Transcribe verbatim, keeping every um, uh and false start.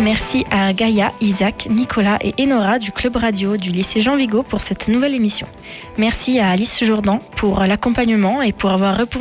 Merci à Gaïa, Isaac, Nicolas et Enora du Club Radio du lycée Jean Vigo pour cette nouvelle émission. Merci à Alice Jourdan pour l'accompagnement et pour avoir répondu